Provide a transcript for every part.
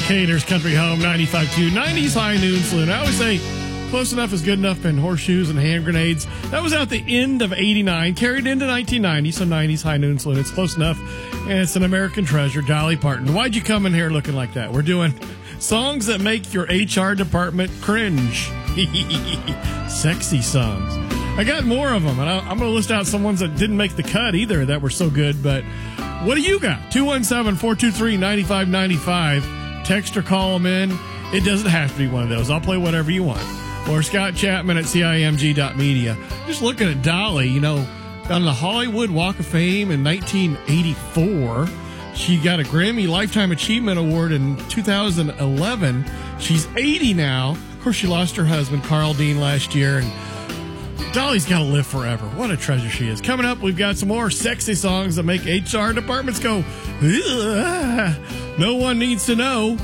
Decatur's Country Home, 95.2, 90s High Noon Saloon. I always say close enough is good enough in horseshoes and hand grenades. That was out the end of 89, carried into 1990, so 90s High Noon Saloon. It's close enough, and it's an American treasure, Dolly Parton. Why'd you come in here looking like that? We're doing songs that make your HR department cringe. Sexy songs. I got more of them, and I'm going to list out some ones that didn't make the cut either that were so good, but what do you got? 217-423-9595. Text or call them in. It doesn't have to be one of those. I'll play whatever you want. Or Scott Chapman at CIMG.media. Just looking at Dolly, you know, on the Hollywood Walk of Fame in 1984. She got a Grammy Lifetime Achievement Award in 2011. She's 80 now. Of course, she lost her husband, Carl Dean, last year, and Dolly's got to live forever. What a treasure she is. Coming up, we've got some more sexy songs that make HR departments go, ugh. No one needs to know.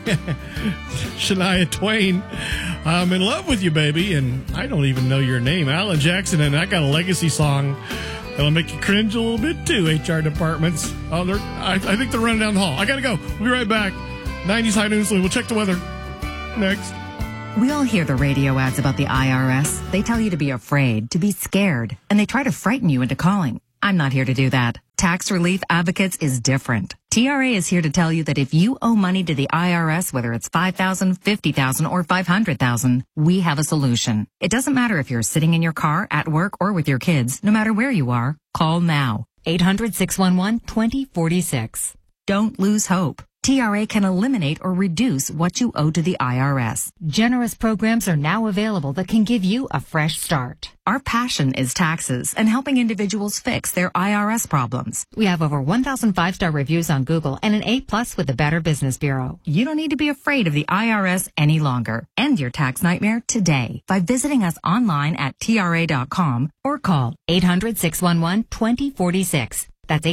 Shania Twain, I'm in love with you, baby, and I don't even know your name. Alan Jackson, and I got a legacy song that'll make you cringe a little bit, too, HR departments. Oh, I think they're running down the hall. I got to go. We'll be right back. 90s High Noon Saloon. We'll check the weather next. We all hear the radio ads about the IRS. They tell you to be afraid, to be scared, and they try to frighten you into calling. I'm not here to do that. Tax Relief Advocates is different. TRA is here to tell you that if you owe money to the IRS, whether it's $5,000, $50,000, or $500,000, we have a solution. It doesn't matter if you're sitting in your car, at work, or with your kids. No matter where you are, call now. 800-611-2046. Don't lose hope. TRA can eliminate or reduce what you owe to the IRS. Generous programs are now available that can give you a fresh start. Our passion is taxes and helping individuals fix their IRS problems. We have over 1,000 5-star reviews on Google and an A+ with the Better Business Bureau. You don't need to be afraid of the IRS any longer. End your tax nightmare today by visiting us online at TRA.com or call 800-611-2046. That's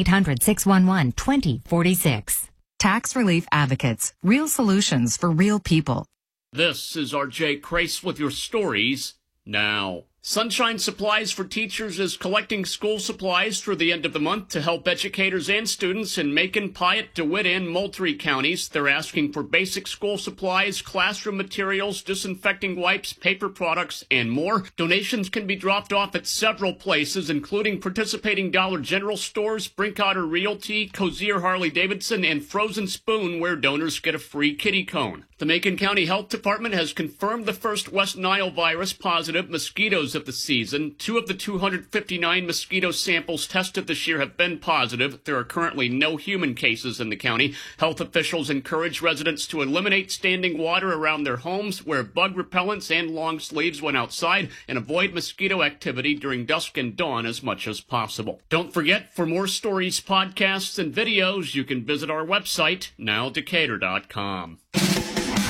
800-611-2046. Tax Relief Advocates. Real solutions for real people. This is RJ Crace with your stories now. Sunshine Supplies for Teachers is collecting school supplies through the end of the month to help educators and students in Macon, Piatt, DeWitt, and Moultrie counties. They're asking for basic school supplies, classroom materials, disinfecting wipes, paper products, and more. Donations can be dropped off at several places, including participating Dollar General stores, Brinkotter Realty, Cozier Harley-Davidson, and Frozen Spoon, where donors get a free kitty cone. The Macon County Health Department has confirmed the first West Nile virus positive mosquitoes of the season. 2 of the 259 mosquito samples tested this year have been positive. There are currently no human cases in the county. Health officials encourage residents to eliminate standing water around their homes, wear bug repellents and long sleeves when outside, and avoid mosquito activity during dusk and dawn as much as possible. Don't forget, for more stories, podcasts, and videos, you can visit our website, nowdecatur.com.